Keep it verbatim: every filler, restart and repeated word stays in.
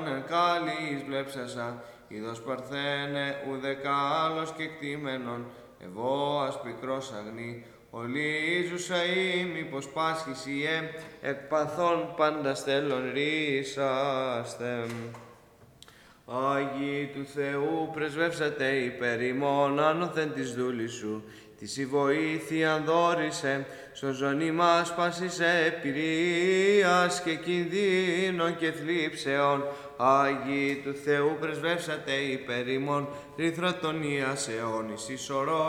εν κάλης βλέψασα, είδος παρθένε ουδέκα άλλος κεκτημένον, εγώ ας πικρός αγνή, ολίζουσα ή μήπως πάσχης ιέ, εκ παθών πάντα στέλνων ρίσαστε. Άγιοι του Θεού πρεσβεύσατε υπέρ ημών άνωθεν της δούλης σου, της η βοήθεια δόρισε, στο ζωνή μας πάσης επηρείας και κινδύνων και θλίψεων. Άγιοι του Θεού πρεσβεύσατε υπέρ ημών, ρηθροτονίας αιώνης εις ορός.